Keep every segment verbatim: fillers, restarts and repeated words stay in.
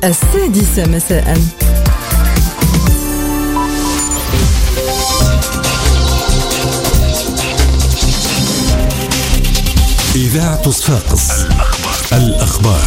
السادسة مساء. إذاعة صفاقس الأخبار, الأخبار.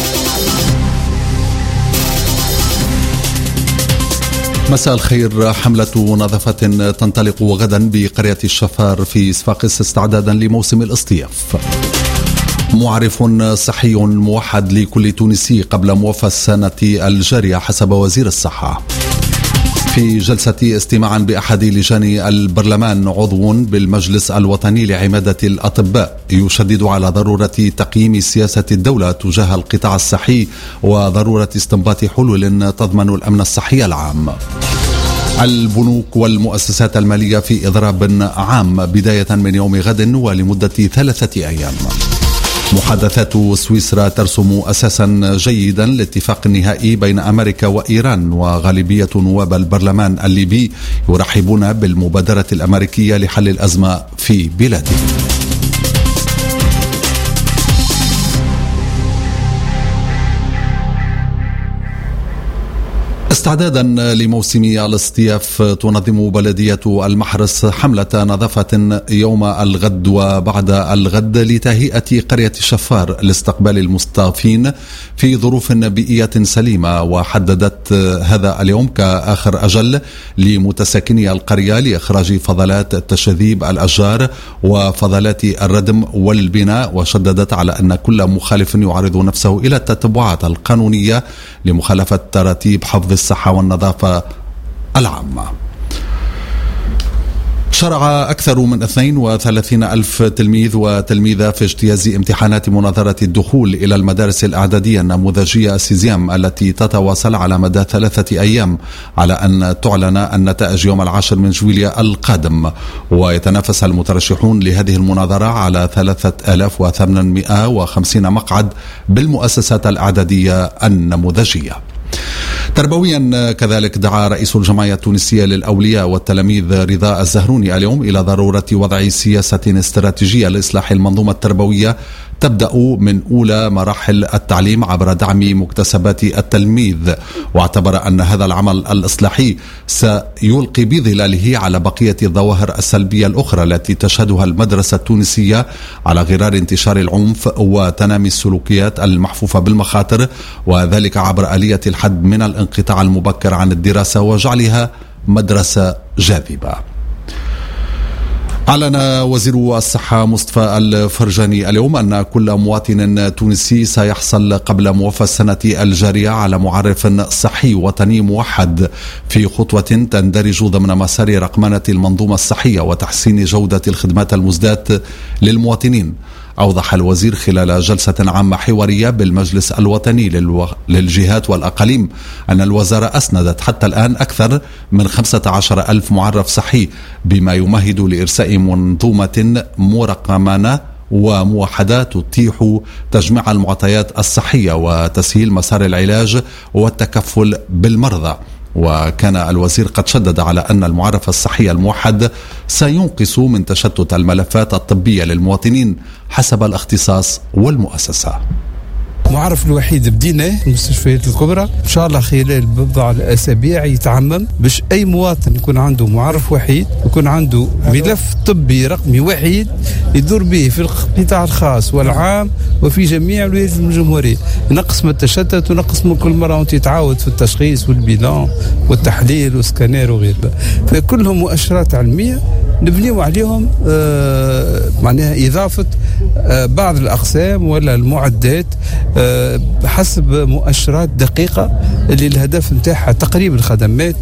مساء الخير. حملة نظافة تنطلق غدا بقرية الشفار في صفاقس استعدادا لموسم الاصطياف. معرف صحي موحد لكل تونسي قبل موافاة السنة الجارية حسب وزير الصحة. في جلسة استماع بأحد لجان البرلمان عضو بالمجلس الوطني لعمادة الأطباء يشدد على ضرورة تقييم سياسة الدولة تجاه القطاع الصحي وضرورة استنباط حلول تضمن الأمن الصحي العام. البنوك والمؤسسات المالية في إضراب عام بداية من يوم غد ولمدة ثلاثة أيام. محادثات سويسرا ترسم أساسا جيدا للاتفاق النهائي بين أمريكا وإيران، وغالبية نواب البرلمان الليبي يرحبون بالمبادرة الأمريكية لحل الأزمة في بلادهم. استعدادا لموسم الاصطياف تنظم بلدية المحرس حملة نظافة يوم الغد وبعد الغد لتهيئة قرية الشفار لاستقبال المصطافين في ظروف بيئية سليمة، وحددت هذا اليوم كآخر أجل لمتساكني القرية لإخراج فضلات تشذيب الأشجار وفضلات الردم والبناء، وشددت على أن كل مخالف يعرض نفسه إلى التتبعات القانونية لمخالفة تراتيب حفظ الصحة والنظافة العامة. شرع أكثر من اثنين وثلاثين ألف تلميذ وتلميذة في اجتياز امتحانات مناظرة الدخول إلى المدارس الإعدادية النموذجية سيزيام التي تتواصل على مدى ثلاثة أيام، على أن تعلن النتائج يوم العاشر من جويليا القادم. ويتنافس المترشحون لهذه المناظرة على ثلاثة آلاف وثمانمائة وخمسين مقعد بالمؤسسات الإعدادية النموذجية. تربويا كذلك دعا رئيس الجمعية التونسية للأولياء والتلاميذ رضا الزهروني اليوم إلى ضرورة وضع سياسة استراتيجية لإصلاح المنظومة التربوية تبدأ من أولى مراحل التعليم عبر دعم مكتسبات التلميذ، واعتبر أن هذا العمل الإصلاحي سيلقي بظلاله على بقية الظواهر السلبية الأخرى التي تشهدها المدرسة التونسية على غرار انتشار العنف وتنامي السلوكيات المحفوفة بالمخاطر، وذلك عبر آلية الحد من الانقطاع المبكر عن الدراسة وجعلها مدرسة جاذبة. أعلن وزير الصحة مصطفى الفرجاني اليوم أن كل مواطن تونسي سيحصل قبل موافاة السنة الجارية على معرف صحي وطني موحد في خطوة تندرج ضمن مسار رقمنة المنظومة الصحية وتحسين جودة الخدمات المزداة للمواطنين. أوضح الوزير خلال جلسة عامة حوارية بالمجلس الوطني للو... للجهات والأقاليم أن الوزارة أسندت حتى الآن أكثر من خمسة عشر ألف معرف صحي، بما يمهد لإرساء منظومة مرقمنة وموحدة تتيح تجميع المعطيات الصحية وتسهيل مسار العلاج والتكفل بالمرضى. وكان الوزير قد شدد على أن المعرف الصحي الموحد سينقص من تشتت الملفات الطبية للمواطنين حسب الاختصاص والمؤسسة. المعرف الوحيد بديناه في المستشفيات الكبرى، ان شاء الله خلال بضع الاسابيع يتعمم باش اي مواطن يكون عنده معرف وحيد، يكون عنده ملف طبي رقمي وحيد يدور به في القطاع الخاص والعام وفي جميع ولايات الجمهوريه، ينقص من التشتت ونقص من كل مره وانت يتعاود في التشخيص والبيلان والتحليل والسكانير وغيره. فكلهم مؤشرات علميه نبنيو عليهم آه معناها إضافة آه بعض الأقسام ولا المعدات آه حسب مؤشرات دقيقة اللي الهدف نتاعها تقريب الخدمات.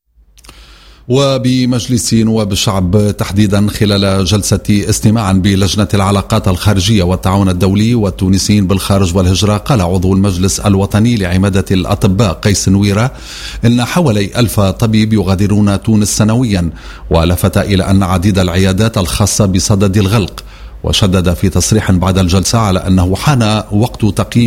وبمجلس نواب الشعب تحديدا خلال جلسة استماع بلجنة العلاقات الخارجية والتعاون الدولي والتونسيين بالخارج والهجرة، قال عضو المجلس الوطني لعمادة الأطباء قيس نويرة إن حوالي ألف طبيب يغادرون تونس سنويا، ولفت إلى أن عديد العيادات الخاصة بصدد الغلق، وشدد في تصريح بعد الجلسة على أنه حان وقت تقييم